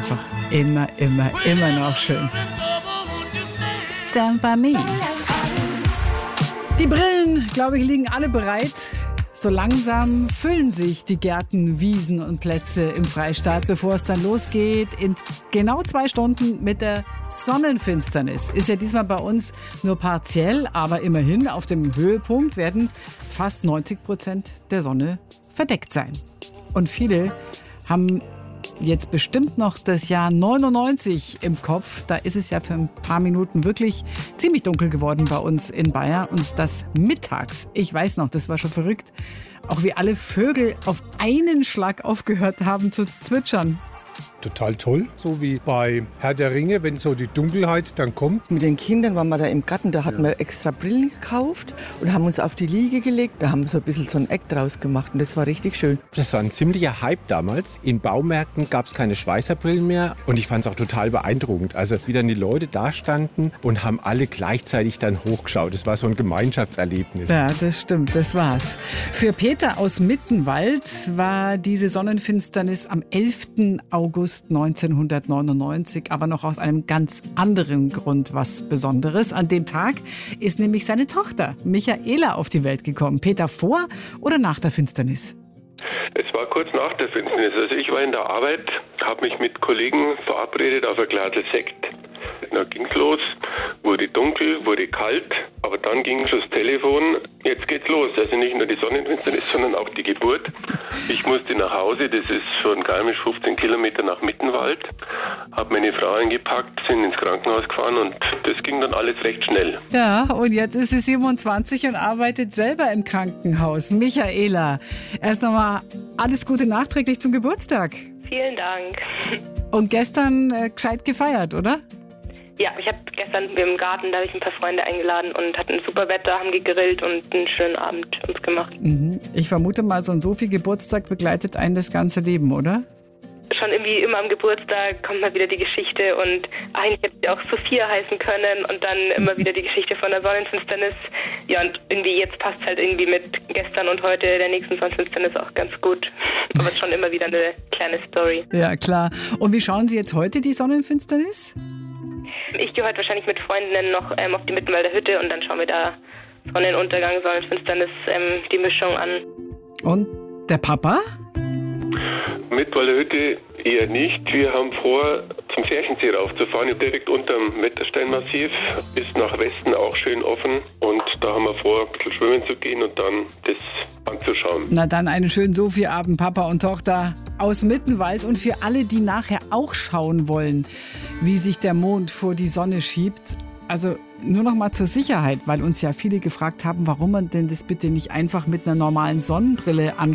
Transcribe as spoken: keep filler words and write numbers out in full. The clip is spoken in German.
einfach immer, immer, immer noch schön. Stand by me. Die Brillen, glaube ich, liegen alle bereit. So langsam füllen sich die Gärten, Wiesen und Plätze im Freistaat, bevor es dann losgeht. In genau zwei Stunden mit der Sonnenfinsternis. Ist ja diesmal bei uns nur partiell, aber immerhin auf dem Höhepunkt werden fast neunzig Prozent der Sonne verdeckt sein. Und viele haben jetzt bestimmt noch das Jahr neunundneunzig im Kopf. Da ist es ja für ein paar Minuten wirklich ziemlich dunkel geworden bei uns in Bayern. Und das mittags, ich weiß noch, das war schon verrückt, auch wie alle Vögel auf einen Schlag aufgehört haben zu zwitschern. Total toll, so wie bei Herr der Ringe, wenn so die Dunkelheit dann kommt. Mit den Kindern waren wir da im Garten, da hatten ja. wir extra Brillen gekauft und haben uns auf die Liege gelegt. Da haben wir so ein bisschen so ein Eck draus gemacht und das war richtig schön. Das war ein ziemlicher Hype damals. In Baumärkten gab es keine Schweißerbrillen mehr und ich fand es auch total beeindruckend. Also wie dann die Leute da standen und haben alle gleichzeitig dann hochgeschaut. Das war so ein Gemeinschaftserlebnis. Ja, das stimmt, das war's. Für Peter aus Mittenwald war diese Sonnenfinsternis am elften August neunzehnhundertneunundneunzig, aber noch aus einem ganz anderen Grund was Besonderes. An dem Tag ist nämlich seine Tochter Michaela auf die Welt gekommen. Peter, vor oder nach der Finsternis? Es war kurz nach der Finsternis. Also ich war in der Arbeit, habe mich mit Kollegen verabredet auf ein Glas Sekt. Dann ging's los, wurde dunkel, wurde kalt, aber dann ging schon das Telefon, jetzt geht's los. Also nicht nur die Sonnenfinsternis, sondern auch die Geburt. Ich musste nach Hause, das ist schon garmisch fünfzehn Kilometer nach Mittenwald, habe meine Frau eingepackt, sind ins Krankenhaus gefahren und das ging dann alles recht schnell. Ja, und jetzt ist sie siebenundzwanzig und arbeitet selber im Krankenhaus. Michaela, erst nochmal alles Gute nachträglich zum Geburtstag. Vielen Dank. Und gestern äh, gescheit gefeiert, oder? Ja, ich habe gestern im Garten, da habe ich ein paar Freunde eingeladen und hatten super Wetter, haben gegrillt und einen schönen Abend uns gemacht. Mhm. Ich vermute mal, so ein Sophie-Geburtstag begleitet einen das ganze Leben, oder? Schon irgendwie immer am Geburtstag kommt mal wieder die Geschichte und eigentlich hätte sie auch Sophia heißen können und dann immer wieder die Geschichte von der Sonnenfinsternis. Ja, und irgendwie jetzt passt halt irgendwie mit gestern und heute der nächsten Sonnenfinsternis auch ganz gut. Aber es ist schon immer wieder eine kleine Story. Ja, klar. Und wie schauen Sie jetzt heute die Sonnenfinsternis? Ich gehe heute wahrscheinlich mit Freundinnen noch ähm, auf die Mittenwalder Hütte und dann schauen wir da Sonnenuntergang, Sonnenfinsternis, ähm, die Mischung an. Und der Papa? Mittenwalder Hütte eher nicht. Wir haben vor, zum Ferchensee raufzufahren, direkt unterm Wettersteinmassiv. Ist nach Westen auch schön offen und da haben wir vor, ein bisschen schwimmen zu gehen und dann das anzuschauen. Na dann einen schönen Sophie-Abend, Papa und Tochter aus Mittenwald. Und für alle, die nachher auch schauen wollen, wie sich der Mond vor die Sonne schiebt, also nur noch mal zur Sicherheit, weil uns ja viele gefragt haben, warum man denn das bitte nicht einfach mit einer normalen Sonnenbrille anschaut.